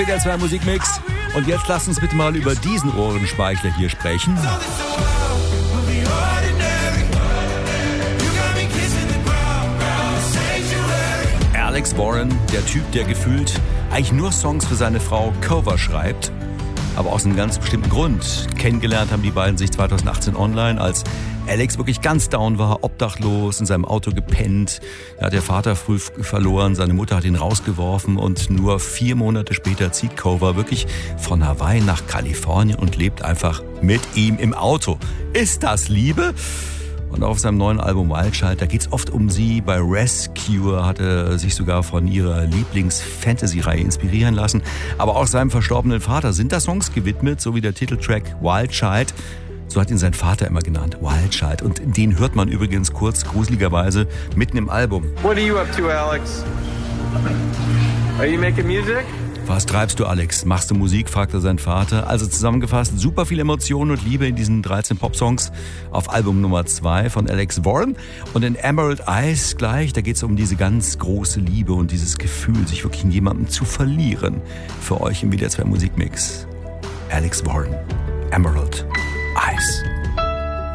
Der 2 Musikmix. Und jetzt lasst uns bitte mal über diesen Ohrenspeichler hier sprechen. Alex Warren, der Typ, der gefühlt eigentlich nur Songs für seine Frau Cover schreibt. Aber aus einem ganz bestimmten Grund. Kennengelernt haben die beiden sich 2018 online, als Alex wirklich ganz down war, obdachlos, in seinem Auto gepennt. Er hat der Vater früh verloren, seine Mutter hat ihn rausgeworfen und nur 4 Monate später zieht Cover wirklich von Hawaii nach Kalifornien und lebt einfach mit ihm im Auto. Ist das Liebe? Und auf seinem neuen Album Wild Child, da geht's oft um sie. Bei Rescue hat er sich sogar von ihrer Lieblings-Fantasy-Reihe inspirieren lassen. Aber auch seinem verstorbenen Vater sind da Songs gewidmet, so wie der Titeltrack Wild Child. So hat ihn sein Vater immer genannt, Wild Child. Und den hört man übrigens kurz, gruseligerweise, mitten im Album. What are you up to, Alex? Are you making music? Was treibst du, Alex? Machst du Musik? Fragte sein Vater. Also zusammengefasst, super viel Emotionen und Liebe in diesen 13 Popsongs auf Album Nummer 2 von Alex Warren. Und in Emerald Eyes gleich, da geht es um diese ganz große Liebe und dieses Gefühl, sich wirklich in jemandem zu verlieren. Für euch im WDR 2 Musikmix. Alex Warren, Emerald Eyes.